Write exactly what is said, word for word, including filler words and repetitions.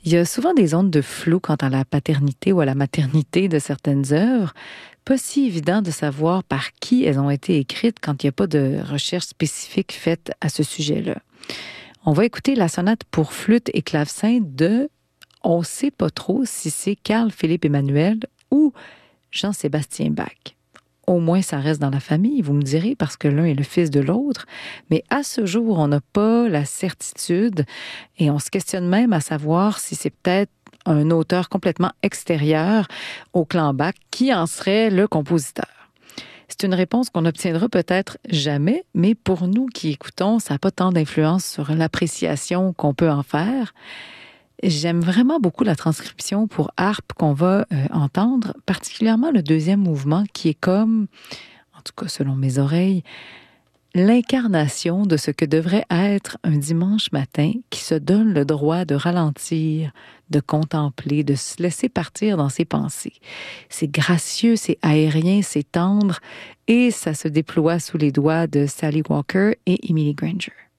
Il y a souvent des ondes de flou quant à la paternité ou à la maternité de certaines œuvres. Pas si évident de savoir par qui elles ont été écrites quand il n'y a pas de recherche spécifique faite à ce sujet-là. On va écouter la sonate pour flûte et clavecin de... On ne sait pas trop si c'est Carl Philipp Emanuel ou Jean-Sébastien Bach. Au moins, ça reste dans la famille, vous me direz, parce que l'un est le fils de l'autre. Mais à ce jour, on n'a pas la certitude et on se questionne même à savoir si c'est peut-être un auteur complètement extérieur au clan Bach qui en serait le compositeur. C'est une réponse qu'on n'obtiendra peut-être jamais, mais pour nous qui écoutons, ça n'a pas tant d'influence sur l'appréciation qu'on peut en faire. J'aime vraiment beaucoup la transcription pour harpe qu'on va euh, entendre, particulièrement le deuxième mouvement qui est comme, en tout cas selon mes oreilles, l'incarnation de ce que devrait être un dimanche matin qui se donne le droit de ralentir, de contempler, de se laisser partir dans ses pensées. C'est gracieux, c'est aérien, c'est tendre et ça se déploie sous les doigts de Sally Walker et Emily Granger.